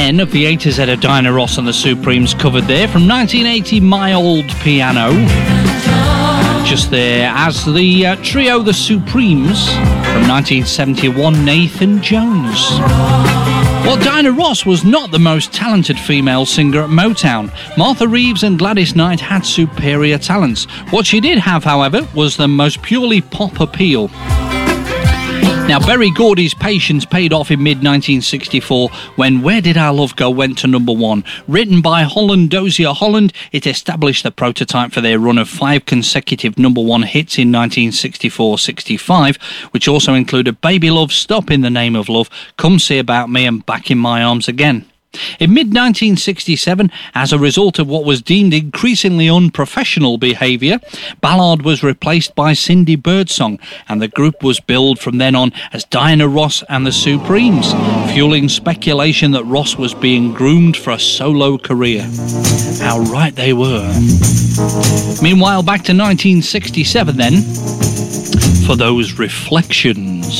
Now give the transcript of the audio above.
10 of the A to Z of Diana Ross and the Supremes covered there. From 1980, My Old Piano. Just there as the trio The Supremes. From 1971, Nathan Jones. Well, Diana Ross was not the most talented female singer at Motown. Martha Reeves and Gladys Knight had superior talents. What she did have, however, was the most purely pop appeal. Now, Berry Gordy's patience paid off in mid-1964 when Where Did Our Love Go went to number one. Written by Holland Dozier Holland, it established the prototype for their run of 5 consecutive number one hits in 1964-65, which also included Baby Love, Stop in the Name of Love, Come See About Me and Back in My Arms Again. In mid-1967, as a result of what was deemed increasingly unprofessional behaviour, Ballard was replaced by Cindy Birdsong, and the group was billed from then on as Diana Ross and the Supremes, fueling speculation that Ross was being groomed for a solo career. How right they were. Meanwhile, back to 1967 then, for those reflections.